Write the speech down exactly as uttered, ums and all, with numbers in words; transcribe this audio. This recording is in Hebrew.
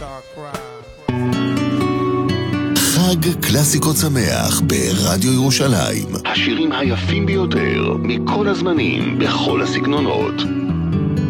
חג קלאסיקות שמח ברדיו ירושלים. השירים היפים ביותר מכל הזמנים, בכל הסגנונות.